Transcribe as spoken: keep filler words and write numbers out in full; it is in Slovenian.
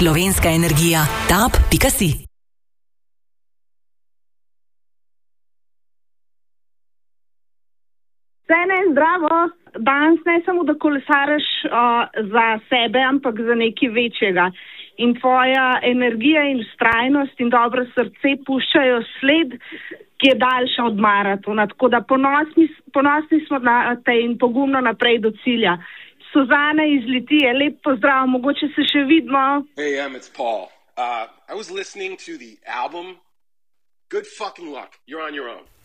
Slovenska energija. tap pika si. Sene, zdravo. Danes ne samo, da kolesariš uh, za sebe, ampak za nekaj večjega. In tvoja energija in vztrajnost in dobro srce puščajo sled, ki je daljša od maratona. Tako da ponosni, ponosni smo na te in pogumno naprej do cilja. Suzana iz Litije, lep pozdrav, mogoče se še vidimo. Hey, Em, it's Paul. Uh, I was listening to the album. Good fucking luck. You're on your own.